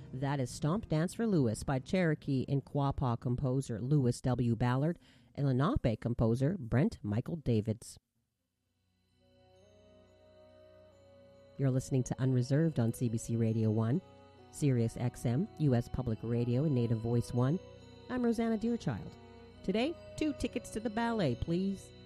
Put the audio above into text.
That is Stomp Dance for Lewis by Cherokee and Quapaw composer Lewis W. Ballard and Lenape composer Brent Michael Davids. You're listening to Unreserved on CBC Radio 1, Sirius XM, U.S. Public Radio, and Native Voice 1. I'm Rosanna Deerchild. Today, 2 tickets to the ballet, please.